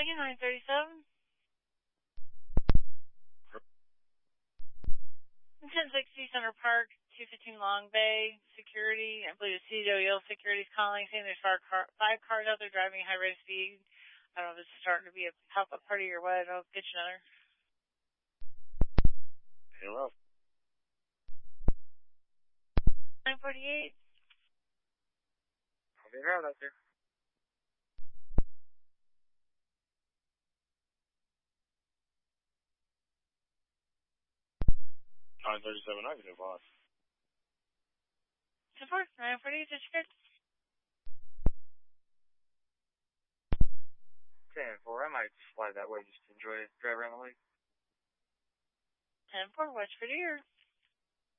Lincoln 937. 1060 Center Park, 215 Long Bay, security. I believe the CWL security is calling, saying there's five cars out there driving high rate of speed. I don't know if it's starting to be a pop-up party or what. I'll get you another. Hello. 948. I'll be around out there. $937 Avenue, boss. Support 948, district. 10-4, I might just fly that way just to enjoy it, drive around the lake. 10-4, watch for deer.